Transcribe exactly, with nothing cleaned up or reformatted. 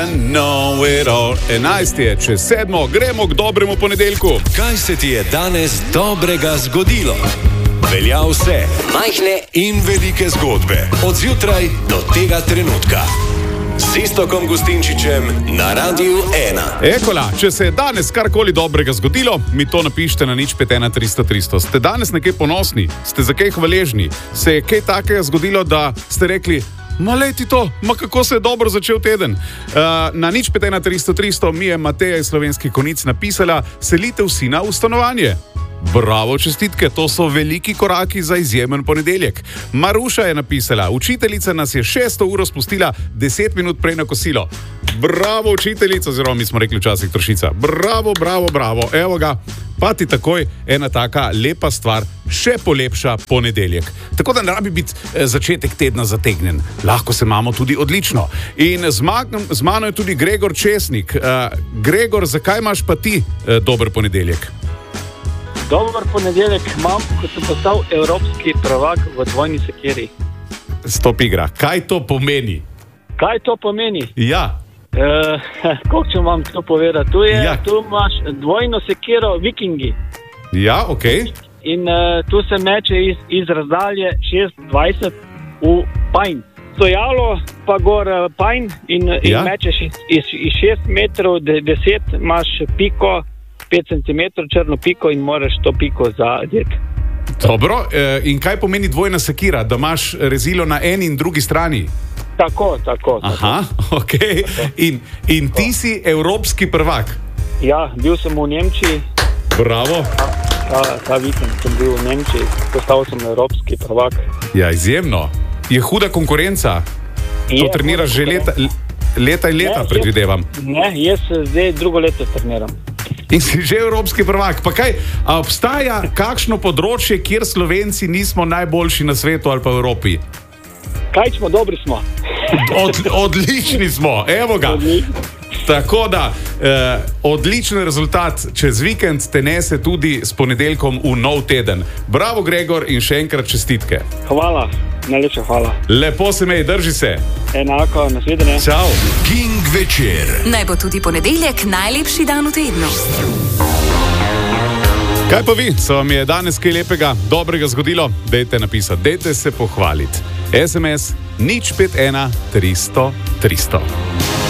Know it all. enajst je čez sedmo, gremo k dobremu ponedeljku. Kaj se ti je danes dobrega zgodilo? Velja vse, majhne in velike zgodbe, od zjutraj do tega trenutka. S Iztokom Gustinčičem na Radiu ena. Ekola, če se je danes karkoli dobrega zgodilo, mi to napišite na nič pet ena tristo tristo. Ste danes nekaj ponosni? Ste za kaj hvaležni? Se je kaj takega zgodilo, da ste rekli, ma leti to, ma kako se je dobro začel teden? Uh, na nič pet ena tristo tristo mi je Mateja iz Slovenskih Konjic napisala, selitev sina v stanovanje. Bravo, čestitke, to so veliki koraki za izjemen ponedeljek. Maruša je napisala, učiteljica nas je šesto uro spustila deset minut prej na kosilo. Bravo, učiteljica, oziroma mi smo rekli včasih trošica. Bravo, bravo, bravo, evo ga, pa ti takoj ena taka lepa stvar še polepša ponedeljek. Tako da ne rabi biti začetek tedna zategnjen. Lahko se imamo tudi odlično. In z, magnom, z mano je tudi Gregor Česnik. Uh, Gregor, zakaj imaš pa ti uh, dober ponedeljek? Dober ponedeljek imam, ko sem postal evropski prvak v dvojni sekiri. Stop igra. Kaj to pomeni? Kaj to pomeni? Ja. Uh, Kako ću vam to povedati? Tu, je, Ja. tu imaš dvojno sekiro vikingi Ja, okej. Okay. in uh, tu se meče iz, iz razdalje šest dvajset v pajn. Stojalo pa gor uh, pajn in, in Ja. mečeš iz, iz, iz šest metrov deset, imaš piko, pet centimetrov črno piko in moraš to piko zadeti. Dobro, eh, in kaj pomeni dvojna sekira? Da imaš rezilo na eni in drugi strani? Tako, tako. Aha, okej. Okay. In, in ti si evropski prvak? Ja, bil sem v Nemčiji. Bravo. Ta, ta vikend sem bil v Nemčiji, postal sem evropski prvak. Ja, izjemno. Je huda konkurenca? To Je treniraš huda že leta, leta in leta, Ne, predvidevam. Ne, jaz zdaj drugo leto treniram. In si že evropski prvak. Pa kaj, a obstaja kakšno področje, kjer Slovenci nismo najboljši na svetu ali pa v Evropi? Kaj smo, dobri smo. Od, odlični smo, evo ga. Tako da, eh, odličen rezultat čez vikend te nese tudi s ponedeljkom v nov teden. Bravo, Gregor, in še enkrat čestitke. Hvala, najlepša hvala. Lepo se mej, drži se. Enako, nasvidenje. Čau. King večer. Naj bo tudi ponedeljek najlepši dan v tednu. Kaj pa vi, se vam je danes kaj lepega, dobrega zgodilo? Dejte napisati, dejte se pohvaliti. es em es nič pet ena tristo tristo.